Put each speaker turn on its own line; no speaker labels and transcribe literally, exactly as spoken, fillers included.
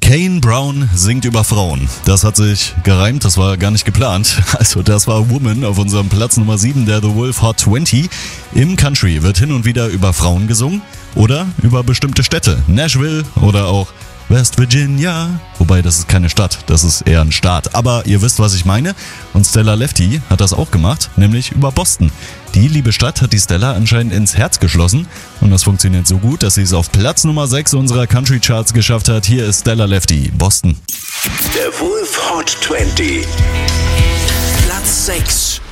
Kane Brown singt über Frauen. Das hat sich gereimt, das war gar nicht geplant. Also das war Woman auf unserem Platz Nummer sieben der The Wolf Hot zwanzig. Im Country wird hin und wieder über Frauen gesungen oder über bestimmte Städte. Nashville oder auch West Virginia. Wobei, das ist keine Stadt, das ist eher ein Staat. Aber ihr wisst, was ich meine. Und Stella Lefty hat das auch gemacht, nämlich über Boston. Die liebe Stadt hat die Stella anscheinend ins Herz geschlossen. Und das funktioniert so gut, dass sie es auf Platz Nummer sechs unserer Country Charts geschafft hat. Hier ist Stella Lefty, Boston.
Der Wolf Hot zwanzig. Platz sechs.